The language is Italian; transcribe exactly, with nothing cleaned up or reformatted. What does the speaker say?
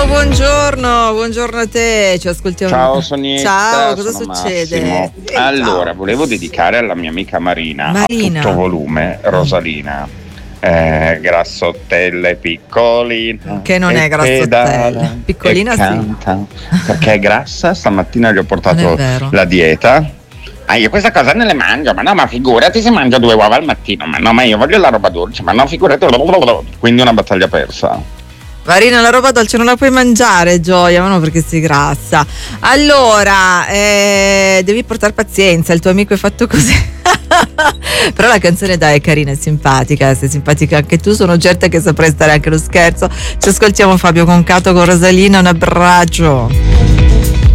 Ciao, buongiorno, buongiorno a te, ci ascoltiamo. Ciao Sonietta. Ciao, cosa sono succede? Massimo. Eh, Allora, ciao. volevo dedicare alla mia amica Marina, Marina. a tutto volume, Rosalina, eh, grassottella e piccolina. Che non e è grassottella, pedala piccolina e sì. canta, perché è grassa. Stamattina gli ho Non portato è vero. la dieta. Ah, io questa cosa ne le mangio, ma no, ma figurati se mangio due uova al mattino, ma no, ma io voglio la roba dolce, ma no, figurati. Quindi una battaglia persa. Marina, la roba dolce non la puoi mangiare, Gioia, ma no perché sei grassa. Allora, eh, devi portare pazienza, il tuo amico è fatto così. Però la canzone dai è carina, è simpatica, sei simpatica anche tu, sono certa che saprai stare anche lo scherzo. Ci ascoltiamo Fabio Concato con Rosalina, un abbraccio.